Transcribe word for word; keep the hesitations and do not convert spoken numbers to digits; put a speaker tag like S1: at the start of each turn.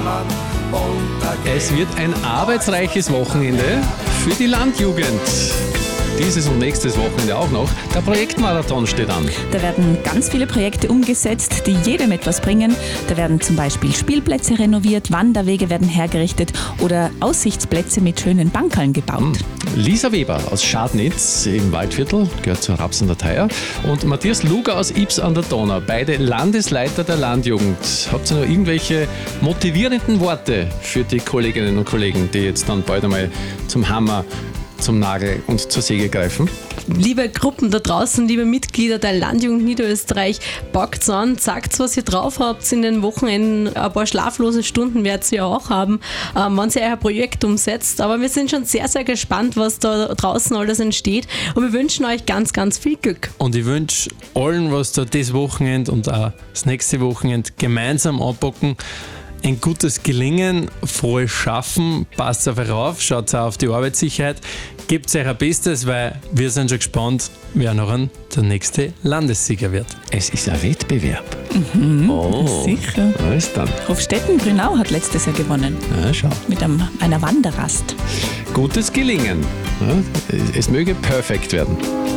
S1: Es wird ein arbeitsreiches Wochenende für die Landjugend. Dieses und nächstes Wochenende auch noch. Der Projektmarathon steht an.
S2: Da werden ganz viele Projekte umgesetzt, die jedem etwas bringen. Da werden zum Beispiel Spielplätze renoviert, Wanderwege werden hergerichtet oder Aussichtsplätze mit schönen Bankerln gebaut.
S1: Lisa Weber aus Schadnitz im Waldviertel, gehört zur Raps an der Theier, und Matthias Luger aus Ybbs an der Donau, beide Landesleiter der Landjugend. Habt ihr noch irgendwelche motivierenden Worte für die Kolleginnen und Kollegen, die jetzt dann bald einmal zum Hammer, zum Nagel und zur Säge greifen?
S3: Liebe Gruppen da draußen, liebe Mitglieder der Landjugend Niederösterreich, packt's an, sagt, was ihr drauf habt in den Wochenenden. Ein paar schlaflose Stunden werdet ihr auch haben, ähm, wenn ihr euer Projekt umsetzt. Aber wir sind schon sehr, sehr gespannt, was da draußen alles entsteht. Und wir wünschen euch ganz, ganz viel Glück.
S4: Und ich wünsche allen, was da das Wochenende und auch das nächste Wochenende gemeinsam anpacken, ein gutes Gelingen, frohes Schaffen, passt auf euch auf, schaut auch auf die Arbeitssicherheit, gebt euch ein Bestes, weil wir sind schon gespannt, wer noch der nächste Landessieger wird.
S1: Es ist ein Wettbewerb.
S2: Mhm,
S1: Oh,
S2: sicher.
S1: was dann?
S2: Hofstetten-Grünau hat letztes Jahr gewonnen.
S1: Ja, schau.
S2: Mit einem, einer Wanderrast.
S1: Gutes Gelingen. Ja, es möge perfekt werden.